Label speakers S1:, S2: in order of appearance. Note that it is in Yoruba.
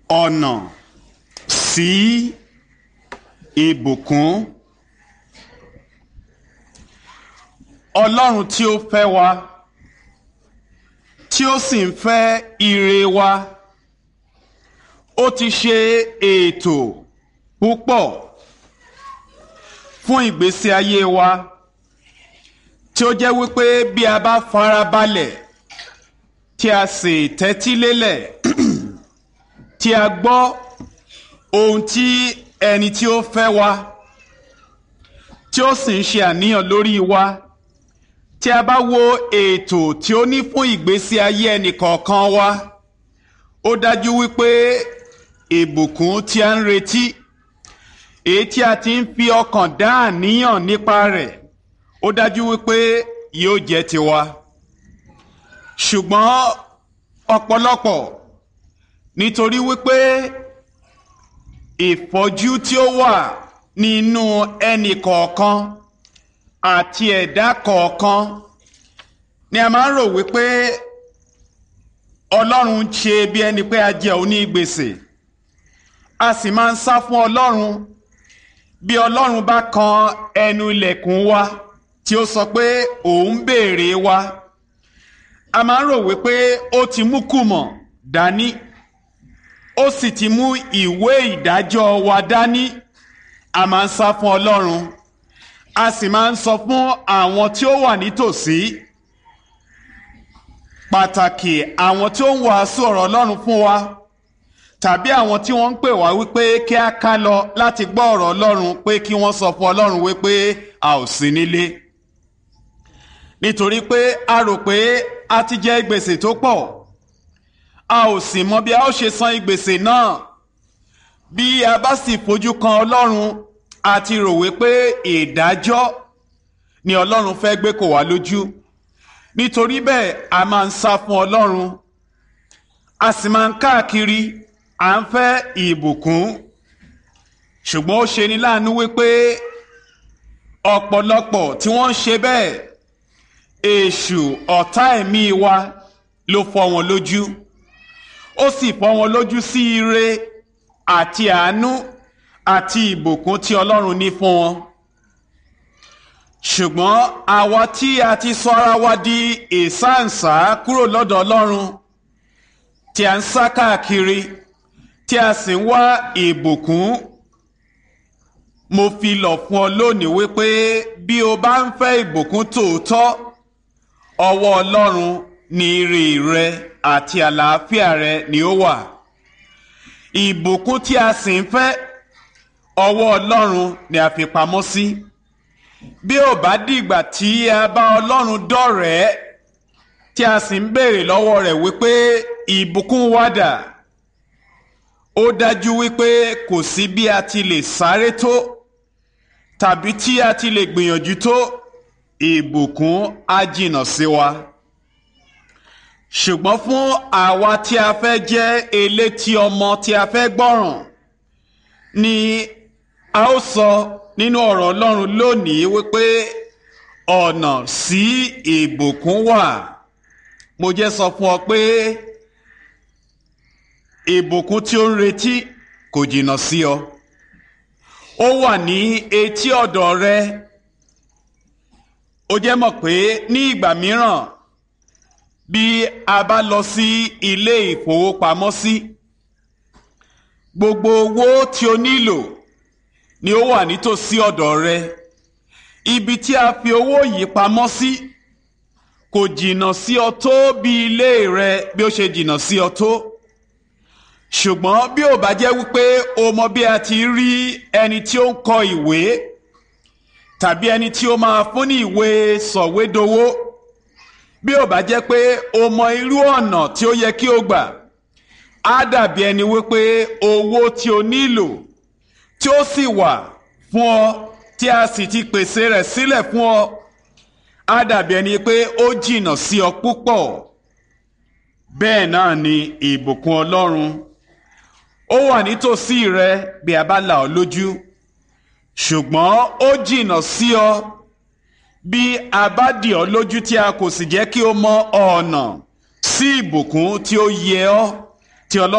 S1: ọ̀nà sí ìbùkún. Ọlọ́run tí ó fẹ́ wa, tí ó sì ń fẹ́ ire wa, ó ti ṣe ètò púpọ̀ fún ìgbésí ayé wa, tí ó jẹ́ wípé bí a bá farabalẹ̀ tí a sì tẹ́tí lélẹ̀ tí a gbọ́ ohun tí ẹni tí ó fẹ́ wa tí ó sì ń ṣe àníyàn lórí wa, tí a bá wo ètò tí ó ní fún ìgbésí ayé ẹnìkọ̀ọ̀kan wa, ó dájú wípé ìbùkún tí a ń retí, èyí tí a ti ń fi ọkàn dá àníyàn nípa rẹ̀, ó dájú wípé yóò jẹ́ tiwa. Ṣùgbọ́n ọ̀pọ̀lọpọ̀, nítorí wípé ìfọ́jú tí ó wà nínú ẹnì kọ̀ọ̀kan àti ẹ̀dá kọ̀ọ̀kan, ni a máa ń rò wípé Ọlọ́run ṣe bí ẹni pé a jẹ́ oní gbèsè. A sì máa ń sá fún Ọlọ́run bí Ọlọ́run bá kan ẹnu ilẹ̀kùn wa tí ó sọ pé òun béèrè wa. A máa ń rò wípé ó ti mú kùmọ̀ dání, ó sì ti mú ìwé ìdájọ́ wa dání. A máa ń sá fún Ọlọ́run, a sì máa ń sọ fún àwọn tí ó wà nítòsí, pàtàkì àwọn tí ó ń wàásù ọ̀rọ̀ Ọlọ́run fún wa, tàbí àwọn tí wọ́n ń pè wá wípé kí a ká lọ láti gbọ́ ọ̀rọ̀ Ọlọ́run, pé kí wọ́n sọ fún Ọlọ́run wípé a ò sí nílé. Nítorí pé a rò pé a ti jẹ gbèsè tó pọ̀, a ò sì mọ bí a ó ṣe san gbèsè náà. Bí a bá sì fojú kan Ọlọ́run, a ti rò wípé ìdájọ́ ni Ọlọ́run fẹ́ gbé kò wá lójú. Nítorí bẹ́ẹ̀ a máa ń sá fún Ọlọ́run, a sì máa ń káàkiri, à ń fẹ́ ìbùkún. Ṣùgbọ́n ó ṣe ni láàánú wípé ọ̀pọ̀lọpọ̀ tí wọ́n ń ṣe bẹ́ẹ̀, èṣù ọ̀tá ẹ̀mí wa ló fọ́ wọn lójú. Ó sì fọ́ wọn lójú sí ire àti àánú àti ìbùkún tí Ọlọ́run ní fún wọn. Ṣùgbọ́n àwa tí a ti sọ ara wa di ìsáǹsá kúrò lọ́dọ̀ Ọlọ́run, tí a ń sá káàkiri, tí a sì ń wá ìbùkún, mo fi lọ̀ fún ọ lónìí wípé bí o bá ń fẹ́ ìbùkún tòótọ́, ọwọ́ Ọlọ́run ni ire rẹ àti àlàáfíà rẹ ni ó wà. Ìbùkún tí a sì ń fẹ́, ọwọ́ Ọlọ́run ni a fi pamọ́ sí. Bí ò bá dìgbà tí a bá Ọlọ́run dọ̀rẹ́, tí a sì ń béèrè lọ́wọ́ rẹ̀ wípé ìbùkún wa dà, ó dájú wípé kò sí bí a ti lè sáré tó, tàbí tí a ti lè gbìyànjú tó, ìbùkún á jìnnà sí wa. Ṣùgbọ́n fún àwa tí a fẹ́ jẹ́ elétí ọmọ, tí a fẹ́ gbọ́ràn, ni a ó sọ nínú ọ̀rọ̀ Ọlọ́run lónìí wípé ọ̀nà sí ìbùkún wà. Mo jẹ́ sọ fún ọ pé ìbùkún tí ó ń retí kò jìnnà sí ọ. Ó wà ní etí ọ̀dọ̀ rẹ. Ó jẹ́ mọ̀ pé ní ìgbà mìíràn, bí a bá lọ sí ilé ìfowópamọ́sí, gbogbo owó tí o nílò ni ó wà nítòsí ọ̀dọ̀ rẹ. Ibi tí a fi owó yìí pamọ́ sí kò jìnnà sí ọ tó bí ilé rẹ bí ó ṣe jìnnà sí ọ tó. Ṣùgbọ́n bí ó bá jẹ́ wípé o mọ bí a ti rí ẹni tí ó ń kọ ìwé, tàbí ẹni tí ó máa fún ní ìwé sọ̀wédowó, bí ó bá jẹ́ pé o mọ irú ọ̀nà tí ó yẹ kí o gbà, á dàbí ẹni wípé owó tí o nílò tí ó sì wà fún ọ, tí a sì ti pèsè rẹ̀ sílẹ̀ fún ọ, á dàbí ẹni pé ó jìnnà sí ọ púpọ̀. Bẹ́ẹ̀ náà ni ìbùkún Ọlọ́run. Ó wà nítòsí rẹ bí a bá là ọ́ lójú, ṣùgbọ́n ó jìnnà sí ọ bí a bá dì ọ́ lójú tí a kò sì jẹ́ kí o mọ ọ̀nà sí ìbùkún tí ó yẹ ọ́, tí Ọlọ́run